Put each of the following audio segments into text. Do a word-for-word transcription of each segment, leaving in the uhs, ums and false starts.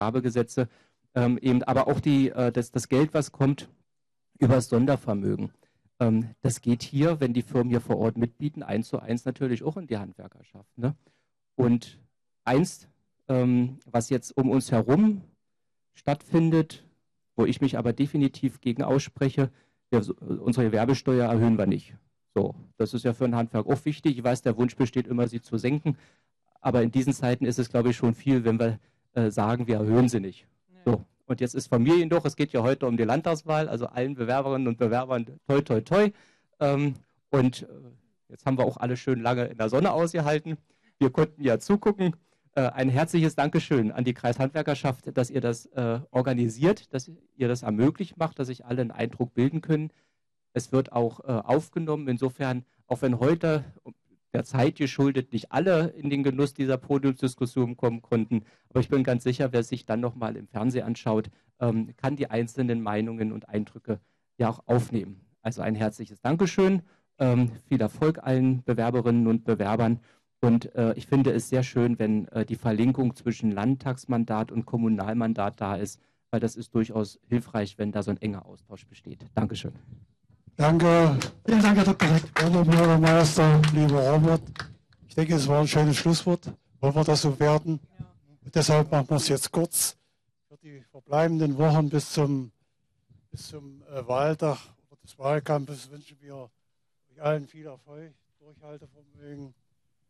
Gewerbegesetze, ähm, eben, aber auch die, äh, das, das Geld, was kommt über das Sondervermögen. Ähm, das geht hier, wenn die Firmen hier vor Ort mitbieten, eins zu eins natürlich auch in die Handwerkerschaft. Ne? Und eins, ähm, was jetzt um uns herum stattfindet, wo ich mich aber definitiv gegen ausspreche, wir, unsere Gewerbesteuer erhöhen wir nicht. So, das ist ja für ein Handwerk auch wichtig. Ich weiß, der Wunsch besteht immer, sie zu senken. Aber in diesen Zeiten ist es, glaube ich, schon viel, wenn wir äh, sagen, wir erhöhen sie nicht. So, und jetzt ist Familien doch, es geht ja heute um die Landtagswahl, also allen Bewerberinnen und Bewerbern toi, toi, toi. Ähm, und äh, jetzt haben wir auch alle schön lange in der Sonne ausgehalten. Wir konnten ja zugucken. Äh, ein herzliches Dankeschön an die Kreishandwerkerschaft, dass ihr das äh, organisiert, dass ihr das ermöglicht macht, dass sich alle einen Eindruck bilden können. Es wird auch äh, aufgenommen. Insofern, auch wenn heute der Zeit geschuldet nicht alle in den Genuss dieser Podiumsdiskussion kommen konnten, aber ich bin ganz sicher, wer sich dann nochmal im Fernsehen anschaut, ähm, kann die einzelnen Meinungen und Eindrücke ja auch aufnehmen. Also ein herzliches Dankeschön, ähm, viel Erfolg allen Bewerberinnen und Bewerbern. Und äh, ich finde es sehr schön, wenn äh, die Verlinkung zwischen Landtagsmandat und Kommunalmandat da ist, weil das ist durchaus hilfreich, wenn da so ein enger Austausch besteht. Dankeschön. Danke. Vielen Dank, Herr Doktor Herr Bürgermeister, lieber Robert. Ich denke, es war ein schönes Schlusswort. Wollen wir das so werden? Ja. Und deshalb machen wir es jetzt kurz. Für die verbleibenden Wochen bis zum, bis zum äh, Wahltag oder des Wahlkampfes wünschen wir euch allen viel Erfolg, Durchhaltevermögen und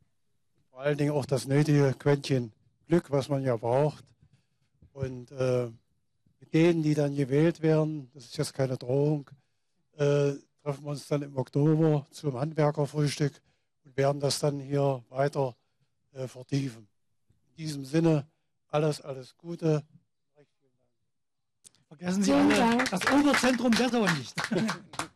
vor allen Dingen auch das nötige Quäntchen Glück, was man ja braucht. Und äh, mit denen, die dann gewählt werden, das ist jetzt keine Drohung, Äh, treffen wir uns dann im Oktober zum Handwerkerfrühstück und werden das dann hier weiter äh, vertiefen. In diesem Sinne, alles, alles Gute. Vergessen Sie alle das Oberzentrum Dessau nicht.